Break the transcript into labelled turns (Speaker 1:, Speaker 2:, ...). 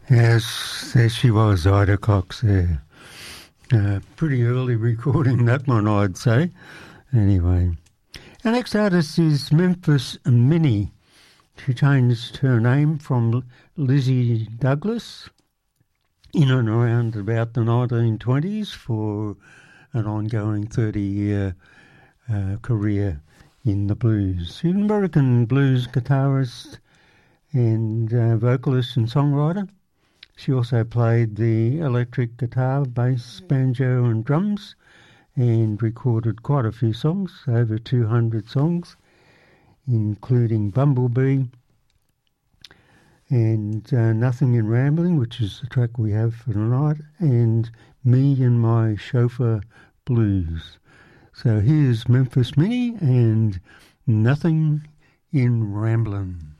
Speaker 1: Yes, there she was, Ida Cox there. Pretty early recording that one, I'd say. Anyway. Our next artist is Memphis Minnie. She changed her name from Lizzie Douglas in and around about the 1920s for an ongoing 30-year career in the blues. She's an American blues guitarist and vocalist and songwriter. She also played the electric guitar, bass, banjo and drums, and recorded quite a few songs, over 200 songs, including Bumblebee and Nothing in Rambling, which is the track we have for tonight, and Me and My Chauffeur Blues. So here's Memphis Minnie and Nothing in Ramblin'.